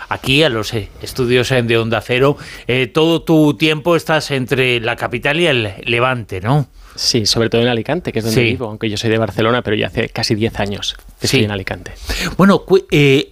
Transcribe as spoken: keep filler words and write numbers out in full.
aquí a los eh, estudios eh, de Onda Cero. Eh, todo tu tiempo estás entre la capital y el Levante, ¿no? Sí, sobre todo en Alicante, que es donde sí. vivo, aunque yo soy de Barcelona, pero ya hace casi diez años que sí. estoy en Alicante. Bueno, cu- eh,